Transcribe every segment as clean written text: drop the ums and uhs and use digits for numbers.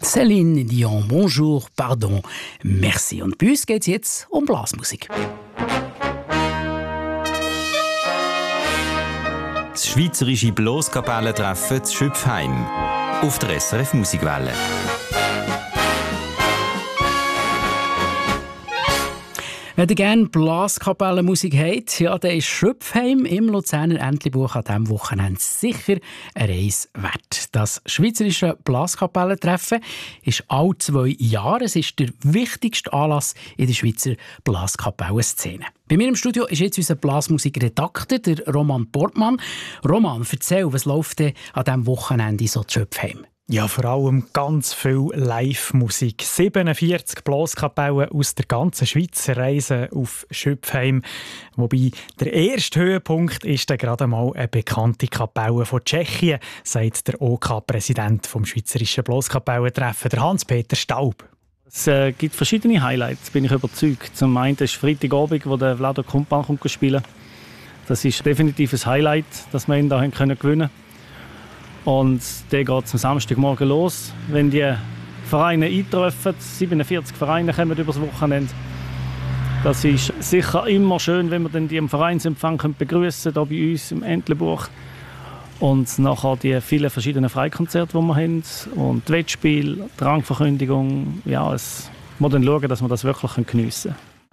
Céline Dion, bonjour, pardon, merci. Und bei uns geht es jetzt um Blasmusik. Das schweizerische Blaskapellentreffen zu Schöpfheim auf der SRF Musikwelle. Wenn ihr gerne Blaskapellenmusik habt, ja, dann ist Schöpfheim im Luzerner Entlebuch an diesem Wochenende sicher eine Reise wert. Das schweizerische Blaskapellentreffen ist alle 2 Jahre. Es ist der wichtigste Anlass in der Schweizer Blaskapellenszene. Bei mir im Studio ist jetzt unser Blasmusikredakteur, der Roman Portmann. Roman, erzähl, was läuft denn an diesem Wochenende so zu Schöpfheim? Ja, vor allem ganz viel Live-Musik. 47 Blaskapellen aus der ganzen Schweiz reisen auf Schöpfheim. Wobei der erste Höhepunkt ist dann gerade mal eine bekannte Kapelle von Tschechien, sagt der OK-Präsident vom Schweizerischen Blaskapellentreffen, der Hans-Peter Staub. Es gibt verschiedene Highlights, bin ich überzeugt. Zum einen ist Freitagabend, wo der Vlado Kumpan kommt spielen. Das ist definitiv ein Highlight, dass wir ihn da gewinnen können. Und dann geht es am Samstagmorgen los, wenn die Vereine eintreffen. 47 Vereine kommen über das Wochenende. Das ist sicher immer schön, wenn wir dann die im Vereinsempfang begrüßen hier bei uns im Entlebuch. Und nachher die vielen verschiedenen Freikonzerte, die wir haben. Und die Wettspiele, die Rangverkündigung. Ja, es muss dann schauen, dass wir das wirklich geniessen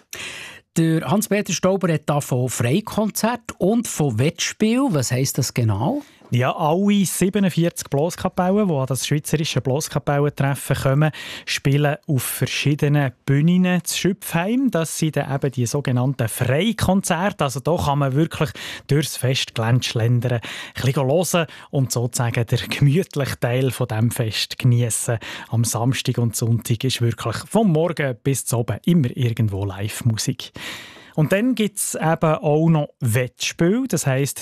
können. Der Hans-Peter Stauber hat hier von Freikonzert und von Wettspiel. Was heisst das genau? Ja, alle 47 Blaskapellen, die an das Schweizerische Blaskapellentreffen kommen, spielen auf verschiedenen Bühnen zu Schöpfheim. Das sind dann eben die sogenannten Freikonzerte. Also da kann man wirklich durchs Festgelände schlendern, ein bisschen hören und sozusagen den gemütlichen Teil von diesem Fest geniessen. Am Samstag und Sonntag ist wirklich vom Morgen bis zum Abend immer irgendwo Live-Musik. Und dann gibt es eben auch noch Wettspiele. Das heisst,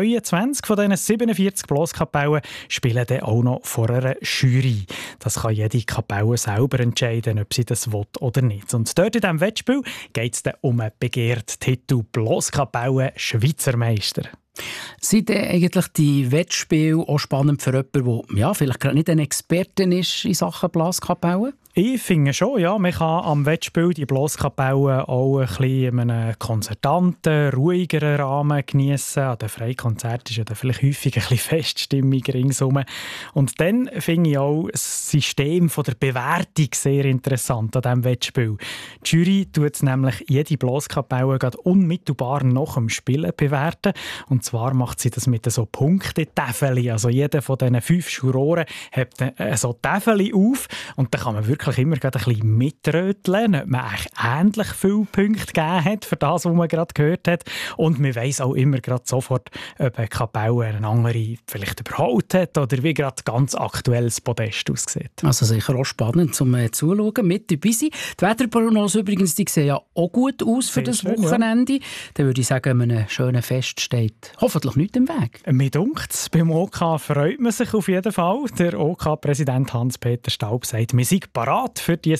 22 von diesen 47 Blaskapellen spielen dann auch noch vor einer Jury. Das kann jede Kapelle selber entscheiden, ob sie das will oder nicht. Und dort in diesem Wettspiel geht es dann um einen begehrten Titel Blaskapellen Schweizer Meister. Sind denn eigentlich die Wettspiele auch spannend für jemanden, der ja, vielleicht gerade nicht ein Experte ist in Sachen Blaskapellen? Ich finde schon, ja. Man kann am Wettspiel die Blaskapellen auch ein bisschen in einem konzertanten, ruhigeren Rahmen geniessen. An den Freikonzerten ist ja dann vielleicht häufig ein bisschen Feststimmung ringsum. Und dann finde ich auch das System von der Bewertung sehr interessant an diesem Wettspiel. Die Jury tut nämlich jede Blaskapelle unmittelbar nach dem Spielen bewerten. Und zwar macht sie das mit so Punktetäfeln. Also jeder von diesen 5 Juroren hat so Täfeln auf und dann kann man wirklich immer ein bisschen mitröteln, ob man eigentlich ähnlich viele Punkte gegeben hat für das, was man gerade gehört hat. Und man weiss auch immer gerade sofort, ob eine Kapelle eine andere vielleicht überholt hat oder wie gerade ganz aktuell das Podest aussieht. Also sicher auch spannend zum Zuschauen. Mit dabei sein. Die Wetterprognose übrigens, die sehen ja auch gut aus für das Wochenende. Ja. Dann würde ich sagen, einem schönen Fest steht hoffentlich nichts im Weg. Mir dunkt's, beim OK freut man sich auf jeden Fall. Der OK-Präsident Hans-Peter Staub sagt, wir sind parat für die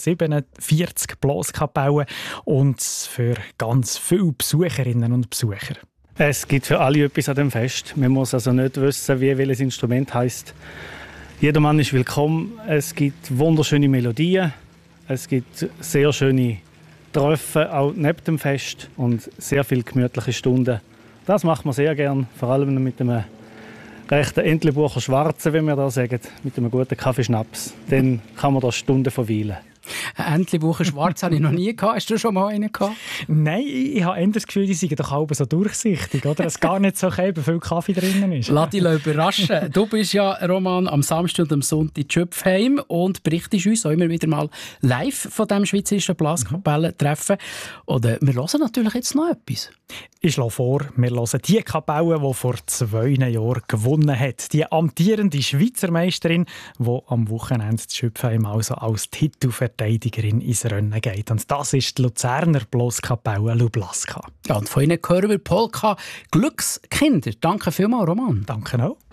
47 Blaskapellen und für ganz viele Besucherinnen und Besucher. Es gibt für alle etwas an dem Fest. Man muss also nicht wissen, wie welches Instrument heisst. Jedermann ist willkommen. Es gibt wunderschöne Melodien. Es gibt sehr schöne Treffen, auch neben dem Fest und sehr viele gemütliche Stunden. Das macht man sehr gern, vor allem mit einem rechten Entlebucher Schwarzen, wie wir da sagen, mit einem guten Kaffeeschnaps. Dann kann man da Stunden verweilen. Ein Entlebucher Schwarz habe ich noch nie gehabt. Hast du schon mal einen gehabt? Nein, ich habe eher das Gefühl, die sind doch halb so durchsichtig, oder? Dass gar nicht so viel Kaffee drin ist. Lass dich überraschen. Du bist ja, Roman, am Samstag und am Sonntag in Schöpfheim und berichtest uns auch immer wieder mal live von diesem schweizerischen Blaskapellentreffen. Oder wir hören natürlich jetzt noch etwas. Ich schlage vor, wir hören die Kapelle, die vor 2 Jahren gewonnen hat. Die amtierende Schweizer Meisterin, die am Wochenende zu Schöpfheim also als Titelverteidigerin ins Rennen geht. Und das ist die Luzerner Blaskapelle Lublaska. Ja, und von Ihnen hören wir Polka Glückskinder. Danke vielmals, Roman. Danke auch.